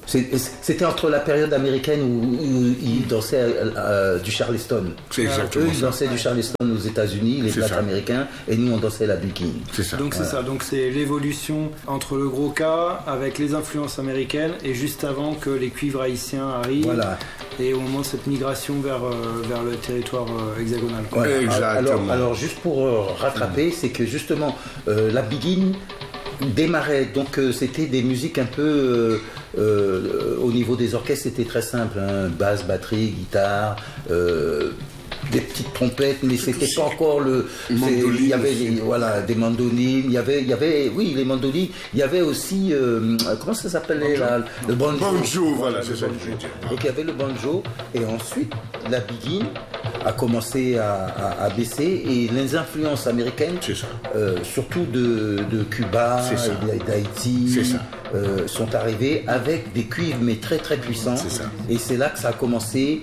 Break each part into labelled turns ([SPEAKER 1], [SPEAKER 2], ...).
[SPEAKER 1] C'était entre la période américaine où ils dansaient du Charleston.
[SPEAKER 2] C'est exactement
[SPEAKER 1] Eux, ils dansaient du Charleston aux États-Unis, les blacks américains, et nous on dansait la bikini.
[SPEAKER 3] C'est ça. Donc
[SPEAKER 4] c'est ça. Donc c'est l'évolution entre le gros K avec les influences américaines et juste avant que les cuivres haïtiens arrivent.
[SPEAKER 1] Voilà.
[SPEAKER 4] Et au moment de cette migration vers le territoire hexagonal.
[SPEAKER 1] Voilà.
[SPEAKER 2] Exactement.
[SPEAKER 1] Alors juste pour rattraper, c'est que justement la biguine démarrait, donc c'était des musiques un peu au niveau des orchestres, c'était très simple, hein, basse, batterie, guitare, des petites trompettes, mais c'était pas encore il y avait des mandolines, il y avait oui, les mandolines, il y avait aussi comment ça s'appelait là, le banjo.
[SPEAKER 2] Banjo, voilà, c'est ça que je veux dire.
[SPEAKER 1] Donc il y avait le banjo, et ensuite la biguine a commencé à baisser, et les influences américaines, surtout de Cuba et d'Haïti, sont arrivées avec des cuivres mais très très puissants. Et c'est là que ça a commencé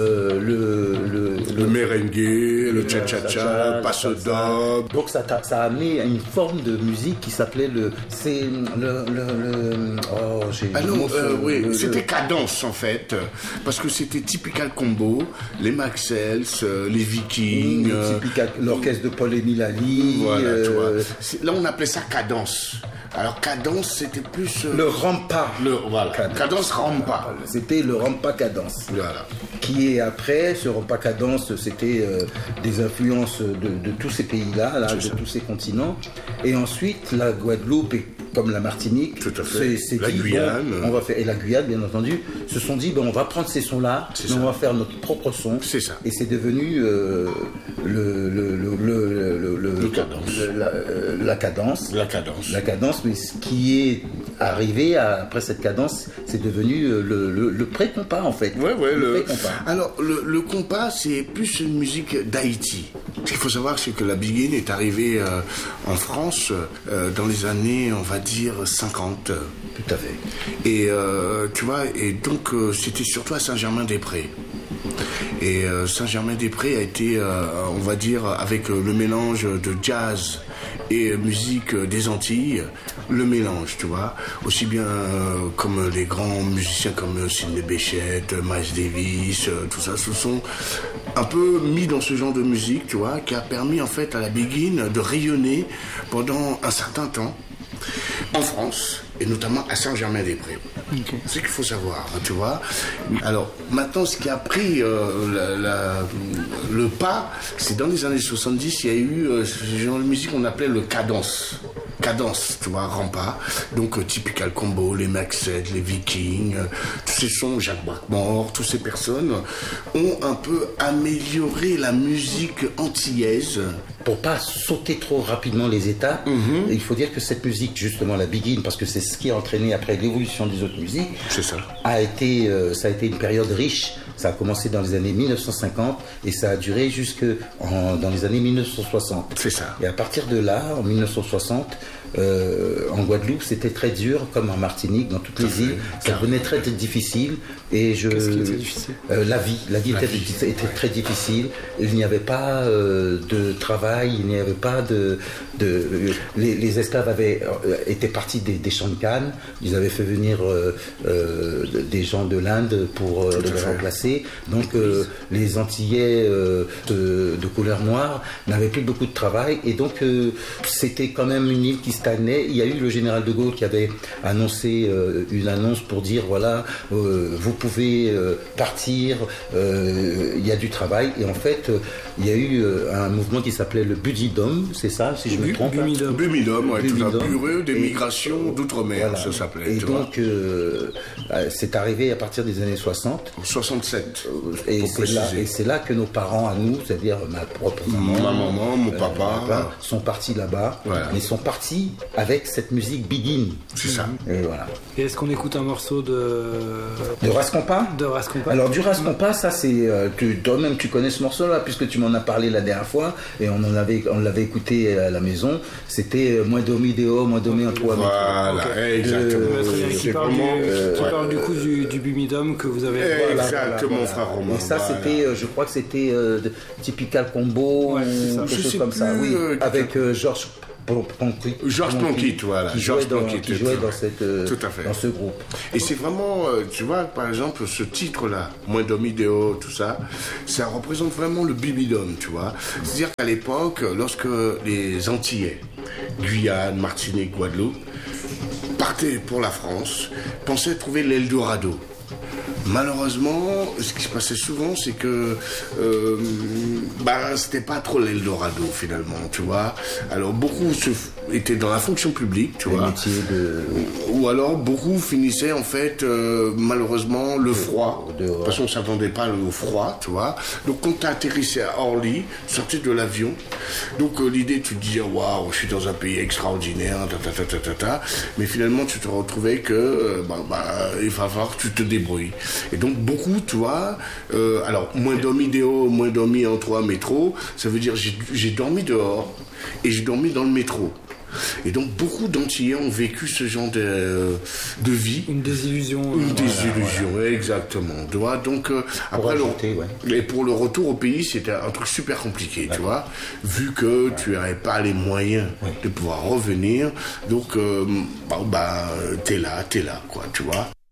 [SPEAKER 2] le merengue, le cha-cha-cha, paso-dub.
[SPEAKER 1] Donc ça a amené à une forme de musique qui s'appelait
[SPEAKER 2] c'était cadence en fait, parce que c'était Typical Combo, les Maxels, les Vikings,
[SPEAKER 1] l'orchestre de Paul-Émile Ali.
[SPEAKER 2] Voilà, tu vois. Là on appelait ça cadence. Alors cadence c'était plus
[SPEAKER 1] le rampa.
[SPEAKER 2] Cadence rampa.
[SPEAKER 1] C'était le rampa cadence.
[SPEAKER 2] Voilà.
[SPEAKER 1] Qui est après ce rampa cadence, c'était des influences de tous ces pays-là, de tous ces continents. Et ensuite la Guadeloupe et comme la Martinique, c'est
[SPEAKER 2] la Guyane,
[SPEAKER 1] on va faire, et la Guyane bien entendu, se sont dit on va prendre ces sons-là, on va faire notre propre son.
[SPEAKER 2] C'est ça.
[SPEAKER 1] Et c'est devenu la cadence. La cadence, mais ce qui est arrivé après cette cadence, c'est devenu le pré-compas en fait.
[SPEAKER 2] Alors le compas, c'est plus une musique d'Haïti. Ce qu'il faut savoir, c'est que la biguine est arrivée en France dans les années, on va dire 50.
[SPEAKER 1] Tout à fait.
[SPEAKER 2] Et tu vois, et donc c'était surtout à Saint-Germain-des-Prés. Et Saint-Germain-des-Prés a été, on va dire, avec le mélange de jazz et musique des Antilles, le mélange, tu vois, aussi bien comme les grands musiciens comme Sidney Bechet, Miles Davis, tout ça, se sont un peu mis dans ce genre de musique, tu vois, qui a permis en fait à la biguine de rayonner pendant un certain temps en France, et notamment à Saint-Germain-des-Prés. Okay. C'est ce qu'il faut savoir, tu vois. Alors, maintenant, ce qui a pris le pas, c'est dans les années 70, il y a eu ce genre de musique qu'on appelait le cadence. Cadence, tu vois, rampa. Donc, Typical Combo, les Maxed, les Vikings, tous ces sons, Jacques Blackmore, toutes ces personnes ont un peu amélioré la musique antillaise.
[SPEAKER 1] Pour pas sauter trop rapidement les étapes, il faut dire que cette musique, justement la biguine, parce que c'est ce qui a entraîné après l'évolution des autres musiques, ça a été une période riche. Ça a commencé dans les années 1950 et ça a duré dans les années 1960.
[SPEAKER 2] C'est ça.
[SPEAKER 1] Et à partir de là, en 1960, en Guadeloupe, c'était très dur, comme en Martinique, dans toutes les îles. Ça devenait très, très difficile.
[SPEAKER 4] Qu'est-ce qui était difficile ?
[SPEAKER 1] La vie était très difficile. Il n'y avait pas de travail, il n'y avait pas les esclaves étaient partis des champs de canne. Ils avaient fait venir des gens de l'Inde pour les remplacer. Donc les Antillais de couleur noire n'avaient plus beaucoup de travail, et donc c'était quand même une île qui stagnait. Il y a eu le général de Gaulle qui avait annoncé une annonce pour dire voilà, vous pouvez partir, il y a du travail. Et en fait il y a eu un mouvement qui s'appelait le Budidom, c'est ça si je me trompe?
[SPEAKER 2] Bumidom, ouais, tout un bureau des migrations d'outre-mer, voilà, ça s'appelait.
[SPEAKER 1] Et donc c'est arrivé à partir des années 60.
[SPEAKER 2] 67.
[SPEAKER 1] Et c'est là que nos parents à nous, c'est-à-dire ma propre maman,
[SPEAKER 2] mon papa,
[SPEAKER 1] sont partis là-bas, mais sont partis avec cette musique biguine.
[SPEAKER 2] C'est ça.
[SPEAKER 1] Et voilà.
[SPEAKER 4] Et est-ce qu'on écoute un morceau de
[SPEAKER 1] Rascompas?
[SPEAKER 4] De Rascompas.
[SPEAKER 1] Alors du Rascompas, ça c'est toi-même tu connais ce morceau-là puisque tu m'en as parlé la dernière fois et on l'avait écouté à la maison. C'était Moi Domi Deo, Moi Domi en toi.
[SPEAKER 2] Voilà, exactement.
[SPEAKER 4] Qui parle du coup du Bumidom que vous avez.
[SPEAKER 2] Exactement, frère Romain.
[SPEAKER 1] Et ça c'était, je crois que c'était Typical Combo, quelque chose comme ça. Oui, avec Georges
[SPEAKER 2] Georges Plonquitte, voilà.
[SPEAKER 1] Qui jouait dans ce groupe.
[SPEAKER 2] Et c'est vraiment, tu vois, par exemple, ce titre-là, Moins d'homme idéaux, tout ça, ça représente vraiment le bibidome, tu vois. C'est-à-dire qu'à l'époque, lorsque les Antillais, Guyane, Martinique, Guadeloupe, partaient pour la France, pensaient trouver l'Eldorado. Malheureusement, ce qui se passait souvent, c'est que c'était pas trop l'Eldorado finalement, tu vois. Alors beaucoup étaient dans la fonction publique, tu vois. Ou alors beaucoup finissaient en fait malheureusement le froid. De toute façon, ça vendait pas le froid, tu vois. Donc quand tu atterrissais à Orly, tu sortais de l'avion. Donc l'idée, tu te disais waouh, je suis dans un pays extraordinaire, mais finalement tu te retrouvais que il va falloir que tu te débrouilles. Et donc beaucoup, tu vois, alors moins d'hommes idéaux, moins dormi en 3 métros, ça veut dire j'ai dormi dehors et j'ai dormi dans le métro. Et donc beaucoup d'Antillais ont vécu ce genre de vie.
[SPEAKER 4] Une désillusion.
[SPEAKER 2] Voilà. Exactement. Tu vois, donc après et pour le retour au pays, c'était un truc super compliqué, tu vois, vu que tu n'avais pas les moyens de pouvoir revenir. Donc t'es là, quoi, tu vois.